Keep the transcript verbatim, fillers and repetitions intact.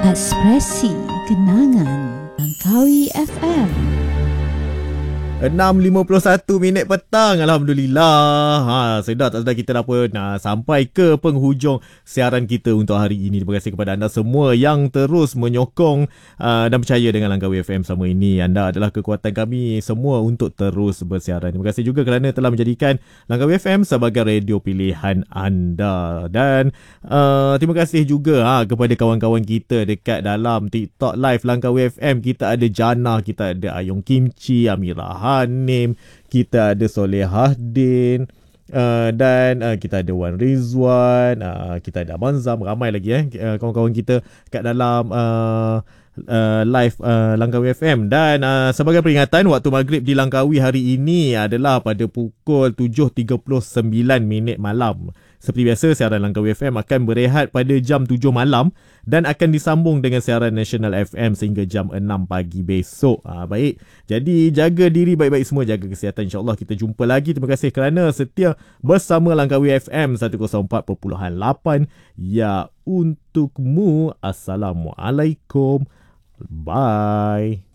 Ekspresi Kenangan Langkawi F M. enam lima puluh satu minit petang. Alhamdulillah. Ha, sedar tak sedar kita dah pun nah, sampai ke penghujung siaran kita untuk hari ini. Terima kasih kepada anda semua yang terus menyokong uh, dan percaya dengan Langkawi F M selama ini. Anda adalah kekuatan kami semua untuk terus bersiaran. Terima kasih juga kerana telah menjadikan Langkawi F M sebagai radio pilihan anda. Dan uh, terima kasih juga ha, kepada kawan-kawan kita dekat dalam TikTok Live Langkawi F M. Kita ada Jana, kita ada Ayong Kimchi, Amirah Hanim, kita ada Solehahdin, uh, dan uh, kita ada Wan Rizwan, uh, kita ada Manzam, ramai lagi eh uh, kawan-kawan kita kat dalam uh, uh, live uh, Langkawi F M. Dan uh, sebagai peringatan, waktu maghrib di Langkawi hari ini adalah pada pukul tujuh tiga puluh sembilan minit malam. Seperti biasa, siaran Langkawi F M akan berehat pada jam tujuh malam dan akan disambung dengan siaran National F M sehingga jam enam pagi besok. Ha, baik, jadi jaga diri baik-baik semua, jaga kesihatan. InsyaAllah kita jumpa lagi. Terima kasih kerana setia bersama Langkawi F M seratus empat perpuluhan lapan. Ya, untukmu. Assalamualaikum. Bye.